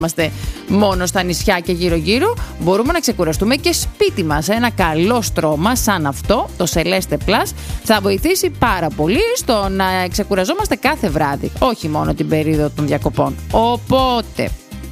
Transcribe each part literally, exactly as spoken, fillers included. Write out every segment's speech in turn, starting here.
είμαστε μόνο στα νησιά και γύρω-γύρω, μπορούμε να ξεκουραστούμε και σπίτι μας. Ένα καλό στρώμα σαν αυτό, το Celeste Plus, θα βοηθήσει πάρα πολύ στο να ξεκουραζόμαστε κάθε βράδυ, όχι μόνο την περίοδο των διακοπών. Οπότε,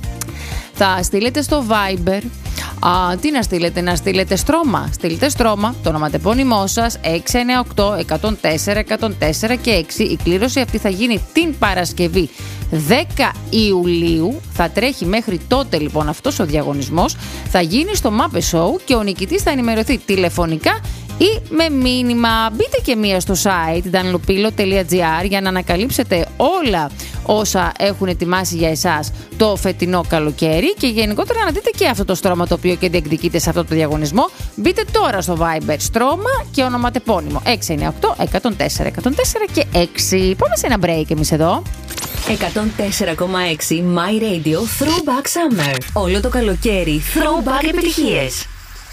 θα στείλετε στο Viber. Α, τι να στείλετε, να στείλετε στρώμα. Στείλετε στρώμα, το ονοματεπώνυμό σας έξι εννιά οκτώ εκατόν τέσσερα εκατόν τέσσερα και έξι. Η κλήρωση αυτή θα γίνει την Παρασκευή δέκα Ιουλίου. Θα τρέχει μέχρι τότε λοιπόν αυτός ο διαγωνισμός. Θα γίνει στο Muppet Show και ο νικητής θα ενημερωθεί τηλεφωνικά ή με μήνυμα. Μπείτε και μία στο site danlopilo τελεία gr για να ανακαλύψετε όλα όσα έχουν ετοιμάσει για εσάς το φετινό καλοκαίρι και γενικότερα να δείτε και αυτό το στρώμα το οποίο και διεκδικείτε σε αυτό το διαγωνισμό. Μπείτε τώρα στο Viber στρώμα και ονοματεπώνυμο έξι εννιά οκτώ εκατόν τέσσερα εκατόν τέσσερα και έξι. Πάμε σε ένα break εμείς εδώ. εκατόν τέσσερα κόμμα έξι My Radio Throwback Summer. Όλο το καλοκαίρι Throwback επιτυχίες.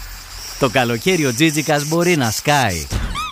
Το καλοκαίρι ο Τζίτζικας μπορεί να σκάει.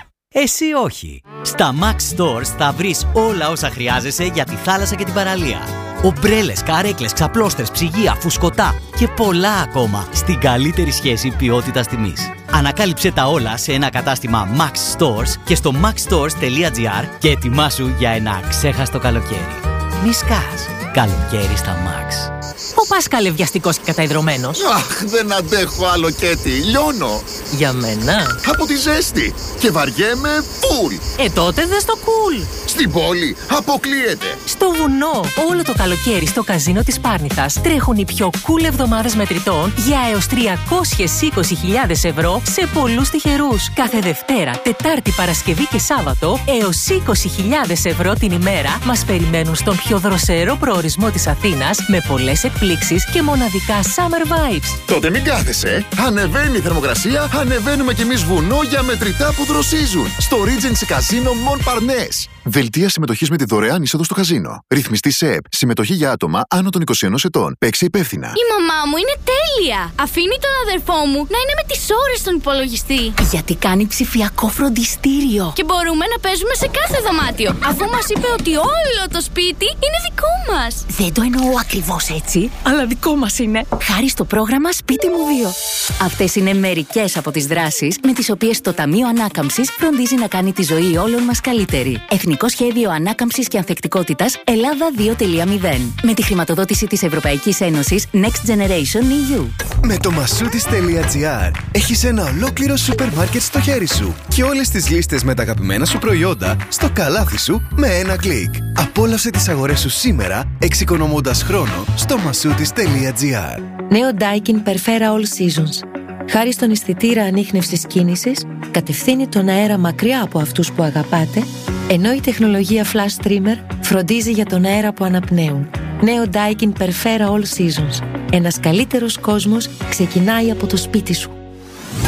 Εσύ όχι. Στα Max Stores θα βρεις όλα όσα χρειάζεσαι για τη θάλασσα και την παραλία. Ομπρέλες, καρέκλες, ξαπλώστερες, ψυγεία, φουσκωτά και πολλά ακόμα στην καλύτερη σχέση ποιότητας τιμής. Ανακάλυψε τα όλα σε ένα κατάστημα Max Stores και στο maxstores τελεία gr και ετοιμάσου για ένα ξέχαστο καλοκαίρι. Μη σκάς. Καλοκαίρι στα Max. Ο Πάσκαλε βιαστικός και καταϊδρωμένος. Αχ, δεν αντέχω άλλο Κέτι, λιώνω. Για μένα. Από τη ζέστη και βαριέμαι φουλ. Ε, τότε δες το κουλ. Στην πόλη αποκλείεται. Στο βουνό, όλο το καλοκαίρι στο καζίνο της Πάρνηθας τρέχουν οι πιο cool εβδομάδες μετρητών για έως τριακόσιες είκοσι χιλιάδες ευρώ σε πολλούς τυχερούς. Κάθε Δευτέρα, Τετάρτη, Παρασκευή και Σάββατο έως είκοσι χιλιάδες ευρώ την ημέρα μας περιμένουν στον πιο δροσερό προορισμό της Αθήνας με πολλές εκπλήξεις και μοναδικά summer vibes. Τότε μην κάθεσαι. Ανεβαίνει η θερμοκρασία, ανεβαίνουμε κι εμείς βουνό για μετρητά που δροσίζουν. Στο Regency Casino Montparnasse. Δελτία συμμετοχής με τη δωρεάν είσοδο στο καζίνο. Ρυθμιστή ΣΕΠ. Συμμετοχή για άτομα άνω των είκοσι ενός ετών. Παίξε υπεύθυνα. Η μαμά μου είναι τέλεια. Αφήνει τον αδερφό μου να είναι με τις ώρες στον υπολογιστή. Γιατί κάνει ψηφιακό φροντιστήριο. Και μπορούμε να παίζουμε σε κάθε δωμάτιο. Αφού μας είπε ότι όλο το σπίτι είναι δικό μας. Δεν το εννοώ ακριβώς έτσι, αλλά δικό μας είναι. Χάρη στο πρόγραμμα Σπίτι μου δύο. Αυτές είναι μερικές από τις δράσεις με τις οποίες το Ταμείο Ανάκαμψης φροντίζει να κάνει τη ζωή όλων μας καλύτερη. Εθνικό Σχέδιο Ανάκαμψης και Ανθεκτικότητας Ελλάδα δύο τελεία μηδέν. Με τη χρηματοδότηση της Ευρωπαϊκής Ένωσης Next Generation ι γιου. Με το μασούτης τελεία gr έχεις ένα ολόκληρο σούπερ μάρκετ στο χέρι σου και όλες τις λίστες με τα αγαπημένα σου προϊόντα στο καλάθι σου με ένα κλικ. Απόλαυσε τις αγορές σου σήμερα εξοικονομώντας χρόνο στο μασούτης τελεία gr. Νέο Daikin Perfera All Seasons. Χάρη στον αισθητήρα ανίχνευσης κίνησης, κατευθύνει τον αέρα μακριά από αυτούς που αγαπάτε, ενώ η τεχνολογία Flash Trimmer φροντίζει για τον αέρα που αναπνέουν. Νέο Daikin Perfera All Seasons. Ένας καλύτερος κόσμος ξεκινάει από το σπίτι σου.